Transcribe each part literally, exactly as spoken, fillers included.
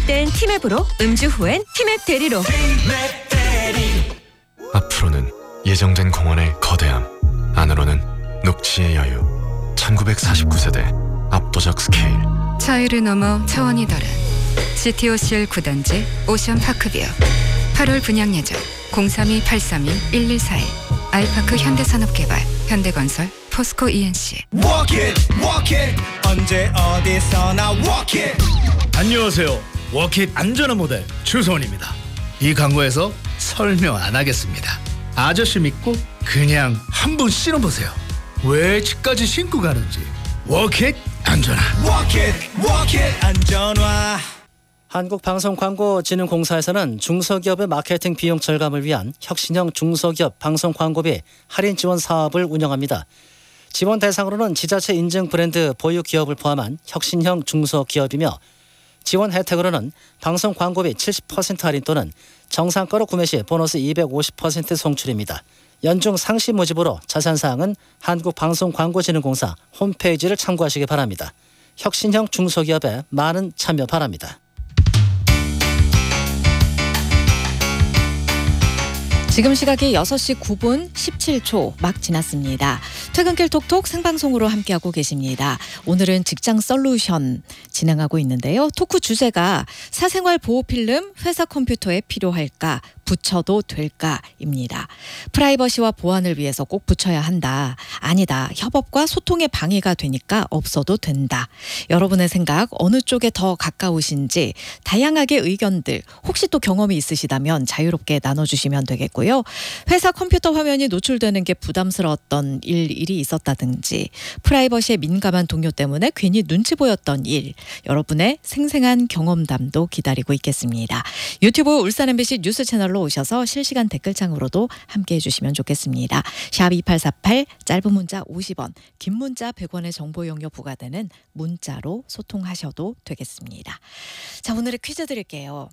운전할 땐 티맵으로, 음주 후엔 티맵 대리로. 앞으로는 예정된 공원의 거대함, 안으로는 녹지의 여유. 천구백사십구 세대 압도적 스케일. 차이를 넘어 차원이 다른 씨티오씨엘 구 단지 오션파크뷰. 팔월 분양 예정 공삼이 팔삼이 일일사일. 아이파크 현대산업개발, 현대건설, 포스코 이엔씨. Walk it, walk it. 언제 어디서나 walk it. 안녕하세요. 워킷 안전한 모델 추소원입니다. 이 광고에서 설명 안 하겠습니다. 아저씨 믿고 그냥 한번 신어보세요. 왜 집까지 신고 가는지. 워킷 안전한. Walk it, walk it. 안전화. 한국방송광고진흥공사에서는 중소기업의 마케팅 비용 절감을 위한 혁신형 중소기업 방송광고비 할인 지원 사업을 운영합니다. 지원 대상으로는 지자체 인증 브랜드 보유 기업을 포함한 혁신형 중소기업이며, 지원 혜택으로는 방송 광고비 칠십 퍼센트 할인 또는 정상가로 구매 시 보너스 이백오십 퍼센트 송출입니다. 연중 상시 모집으로 자세한 사항은 한국방송광고진흥공사 홈페이지를 참고하시기 바랍니다. 혁신형 중소기업에 많은 참여 바랍니다. 지금 시각이 여섯 시 구 분 십칠 초 막 지났습니다. 퇴근길 톡톡 생방송으로 함께하고 계십니다. 오늘은 직장 솔루션 진행하고 있는데요. 토크 주제가 사생활 보호 필름 회사 컴퓨터에 필요할까? 붙여도 될까입니다. 프라이버시와 보안을 위해서 꼭 붙여야 한다. 아니다. 협업과 소통에 방해가 되니까 없어도 된다. 여러분의 생각 어느 쪽에 더 가까우신지 다양하게 의견들, 혹시 또 경험이 있으시다면 자유롭게 나눠주시면 되겠고요. 회사 컴퓨터 화면이 노출되는 게 부담스러웠던 일, 일이 있었다든지, 프라이버시에 민감한 동료 때문에 괜히 눈치 보였던 일, 여러분의 생생한 경험담도 기다리고 있겠습니다. 유튜브 울산 엠비씨 뉴스 채널로 오셔서 실시간 댓글창으로도 함께해 주시면 좋겠습니다. 샵 이팔사팔, 짧은 문자 오십 원, 긴 문자 백 원의 정보 용료 부과되는 문자로 소통하셔도 되겠습니다. 자, 오늘의 퀴즈 드릴게요.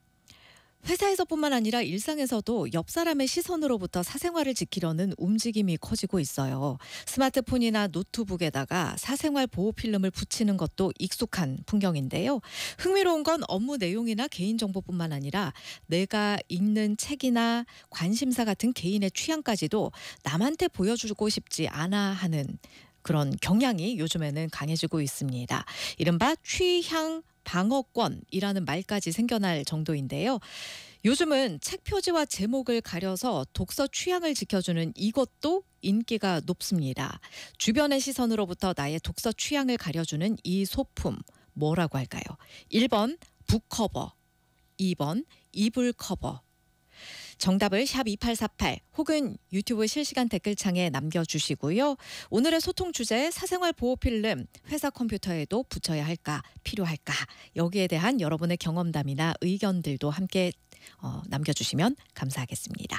회사에서뿐만 아니라 일상에서도 옆 사람의 시선으로부터 사생활을 지키려는 움직임이 커지고 있어요. 스마트폰이나 노트북에다가 사생활 보호 필름을 붙이는 것도 익숙한 풍경인데요. 흥미로운 건 업무 내용이나 개인정보뿐만 아니라 내가 읽는 책이나 관심사 같은 개인의 취향까지도 남한테 보여주고 싶지 않아 하는 그런 경향이 요즘에는 강해지고 있습니다. 이른바 취향 방어권이라는 말까지 생겨날 정도인데요. 요즘은 책 표지와 제목을 가려서 독서 취향을 지켜주는 이것도 인기가 높습니다. 주변의 시선으로부터 나의 독서 취향을 가려주는 이 소품, 뭐라고 할까요? 일 번 북커버, 이 번 이불 커버. 정답을 샵 이팔사팔 혹은 유튜브 실시간 댓글창에 남겨주시고요. 오늘의 소통 주제, 사생활 보호 필름 회사 컴퓨터에도 붙여야 할까, 필요할까, 여기에 대한 여러분의 경험담이나 의견들도 함께 어, 남겨주시면 감사하겠습니다.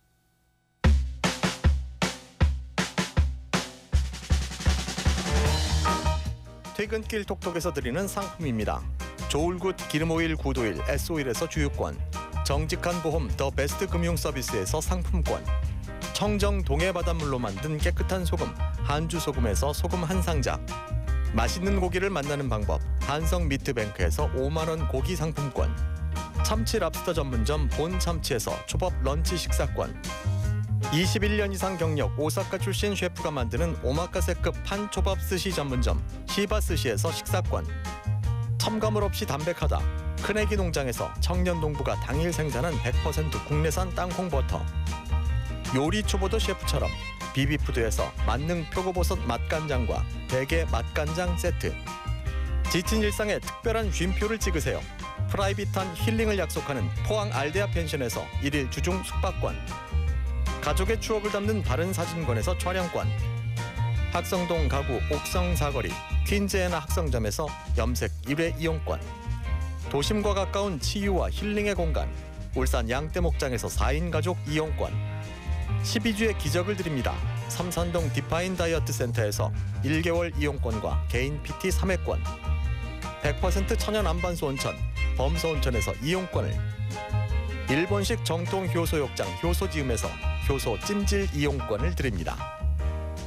퇴근길 톡톡에서 드리는 상품입니다. 조울굿 기름오일 구도일 에스오일에서 주유권, 정직한 보험 더 베스트 금융 서비스에서 상품권, 청정 동해 바닷물로 만든 깨끗한 소금 한주 소금에서 소금 한 상자, 맛있는 고기를 만나는 방법 한성 미트뱅크에서 오만 원 고기 상품권, 참치 랍스터 전문점 본 참치에서 초밥 런치 식사권, 이십일 년 이상 경력 오사카 출신 셰프가 만드는 오마카세급 판초밥 스시 전문점 시바 스시에서 식사권, 첨가물 없이 담백하다 큰애기 농장에서 청년 농부가 당일 생산한 백 퍼센트 국내산 땅콩 버터, 요리 초보도 셰프처럼 비비푸드에서 만능 표고버섯 맛간장과 대게 맛간장 세트, 지친 일상에 특별한 쉼표를 찍으세요. 프라이빗한 힐링을 약속하는 포항 알데아 펜션에서 일일 주중 숙박권, 가족의 추억을 담는 바른 사진관에서 촬영권, 학성동 가구 옥성 사거리 퀸즈애나 학성점에서 염색 일 회 이용권, 도심과 가까운 치유와 힐링의 공간 울산 양떼목장에서 사 인 가족 이용권, 십이 주의 기적을 드립니다. 삼산동 디파인 다이어트 센터에서 일 개월 이용권과 개인 피티 삼 회권, 백 퍼센트 천연 안반수 온천 범서 온천에서 이용권을, 일본식 정통 효소 욕장 효소지음에서 효소 찜질 이용권을 드립니다.